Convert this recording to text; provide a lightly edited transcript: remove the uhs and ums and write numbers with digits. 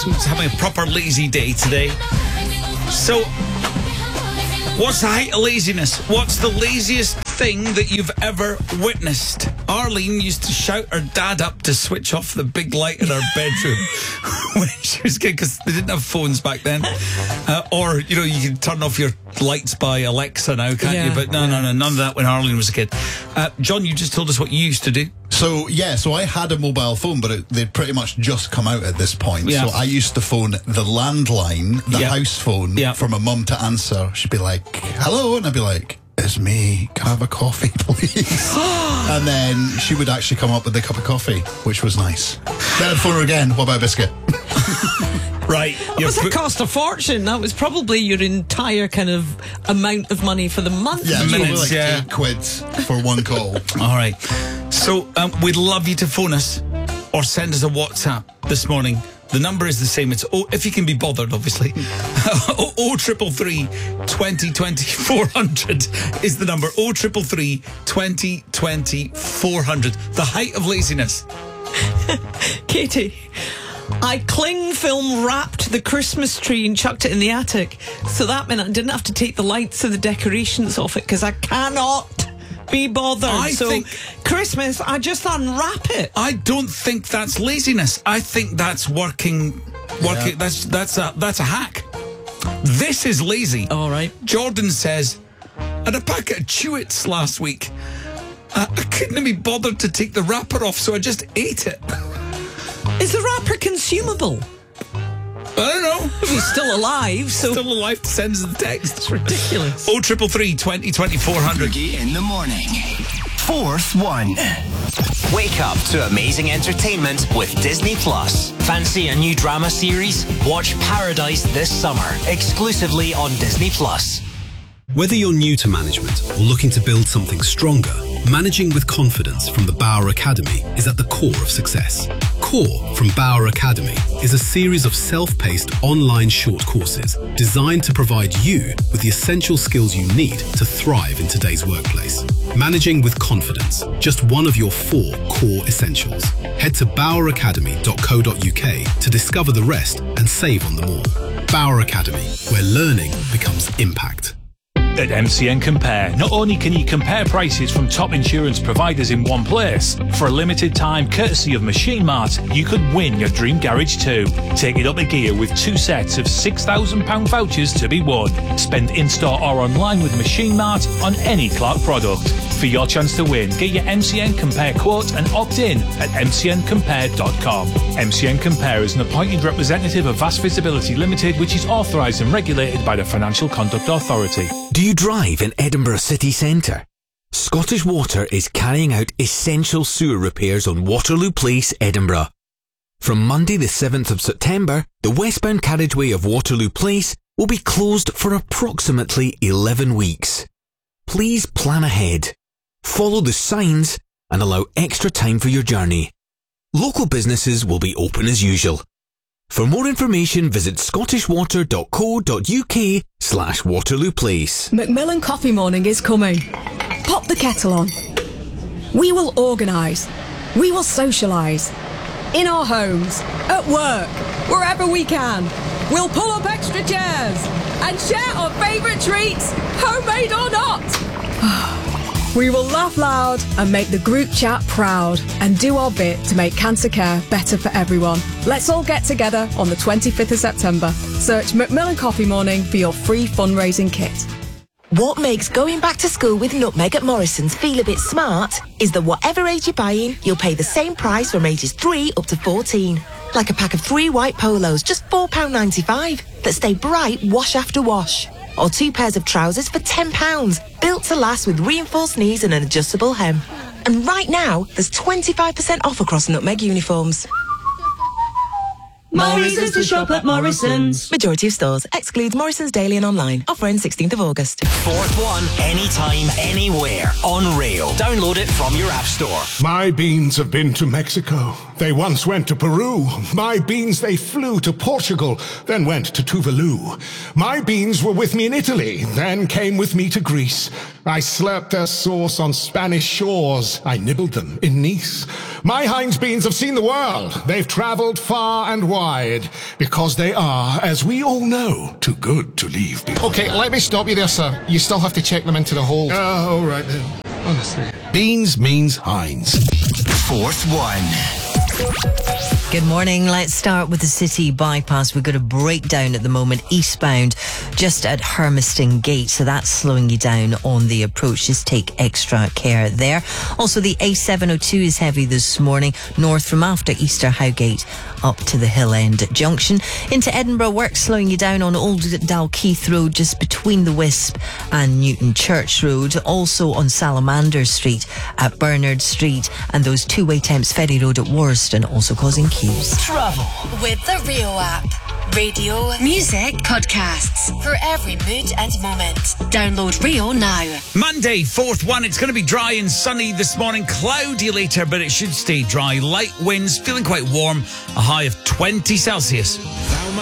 He's having a proper lazy day today. So, what's the height of laziness? What's the laziest thing that you've ever witnessed? Arlene used to shout her dad up to switch off the big light in her bedroom when she was kid, because they didn't have phones back then. Or, you know, you can turn off your lights by Alexa now, can't you? But no, none of that when Arlene was a kid. John, you just told us what you used to do. So I had a mobile phone, but they'd pretty much just come out at this point. Yeah. So I used to phone the landline, the house phone, for my mum to answer. She'd be like, hello, and I'd be like, it's me, can I have a coffee, please? And then she would actually come up with a cup of coffee, which was nice. Then I'd phone her again, what about a biscuit? Right. That cost a fortune. That was probably your entire kind of amount of money for the month. Yeah, it was minutes, like £8 for one call. All right. So we'd love you to phone us or send us a WhatsApp this morning. The number is the same. It's if you can be bothered, obviously. 0333 2020 400 is the number. 0333 2020 400. The height of laziness. Katie, I cling film wrapped the Christmas tree and chucked it in the attic. So that meant I didn't have to take the lights or the decorations off it because I cannot be bothered. Christmas, I just unwrap it. I don't think that's laziness. I think that's working. Yeah. That's a hack. This is lazy. All right. Jordan says, I had a packet of Chewits last week. I couldn't be bothered to take the wrapper off, so I just ate it. Is the wrapper consumable? I don't know. He's still alive, so... Still alive, sends the text. It's ridiculous. 0333 2020 400. In the morning. Fourth one. Wake up to amazing entertainment with Disney Plus. Fancy a new drama series? Watch Paradise this summer, exclusively on Disney Plus. Whether you're new to management or looking to build something stronger, managing with confidence from the Bauer Academy is at the core of success. Core from Bauer Academy is a series of self-paced online short courses designed to provide you with the essential skills you need to thrive in today's workplace. Managing with confidence, just one of your 4 core essentials. Head to boweracademy.co.uk to discover the rest and save on them all. Bauer Academy, where learning becomes impact. At MCN Compare, not only can you compare prices from top insurance providers in one place, for a limited time, courtesy of Machine Mart, you could win your dream garage too. Take it up a gear with 2 sets of £6,000 vouchers to be won. Spend in-store or online with Machine Mart on any Clark product. For your chance to win, get your MCN Compare quote and opt in at mcncompare.com. MCN Compare is an appointed representative of Vast Visibility Limited, which is authorised and regulated by the Financial Conduct Authority. Do you drive in Edinburgh city centre? Scottish Water is carrying out essential sewer repairs on Waterloo Place, Edinburgh. From Monday the 7th of September, the westbound carriageway of Waterloo Place will be closed for approximately 11 weeks. Please plan ahead, follow the signs and allow extra time for your journey. Local businesses will be open as usual. For more information, visit scottishwater.co.uk/Waterloo Place. Macmillan Coffee Morning is coming. Pop the kettle on. We will organise. We will socialise. In our homes, at work, wherever we can. We'll pull up extra chairs and share our favourite treats, homemade or not. We will laugh loud and make the group chat proud and do our bit to make cancer care better for everyone. Let's all get together on the 25th of September. Search Macmillan Coffee Morning for your free fundraising kit. What makes going back to school with Nutmeg at Morrison's feel a bit smart is that whatever age you're buying, you'll pay the same price from ages 3 up to 14. Like a pack of 3 white polos, just £4.95, that stay bright wash after wash. Or 2 pairs of trousers for £10, built to last with reinforced knees and an adjustable hem. And right now, there's 25% off across Nutmeg uniforms. More reasons to shop at Morrison's. Majority of stores. Excludes Morrison's Daily and online. Offer ends 16th of August. Fourth one, anytime, anywhere, on rail. Download it from your app store. My beans have been to Mexico. They once went to Peru. My beans, they flew to Portugal, then went to Tuvalu. My beans were with me in Italy, then came with me to Greece. I slurped their sauce on Spanish shores. I nibbled them in Nice. My Heinz beans have seen the world. They've travelled far and wide. required, because they are, as we all know, too good to leave behind. Okay, let me stop you there, sir. You still have to check them into the hold. All right then. Honestly. Beans means Heinz. Fourth one. Good morning. Let's start with the city bypass. We've got a breakdown at the moment eastbound just at Hermiston Gate, so that's slowing you down on the approach. Just take extra care there. Also, the A702 is heavy this morning north from after Easter Howgate up to the Hill End Junction. Into Edinburgh, work slowing you down on Old Dalkeith Road just between the Wisp and Newton Church Road. Also on Salamander Street at Bernard Street, and those two-way Thames Ferry Road at Warriston also causing queues. Travel with the Rio app. Radio, music, podcasts for every mood and moment. Download Rio now. Monday, 4th one. It's going to be dry and sunny this morning. Cloudy later, but it should stay dry. Light winds, feeling quite warm. A high of 20 Celsius.